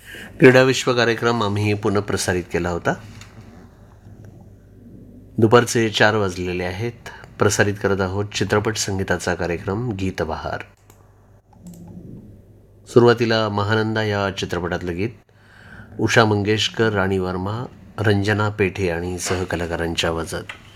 क्रीडा विश्व कार्यक्रम आम्ही पुनःप्रसारित केला होता. दुपारचे 4 वाजलेले आहेत. प्रसारित करत आहोत चित्रपट संगीताचा कार्यक्रम गीतबहार. सुरुवातीला महानंदा या चित्रपटातलं गीत उषा मंगेशकर, राणी वर्मा, रंजना पेठे आणि सहकलाकारांच्या आवाजात.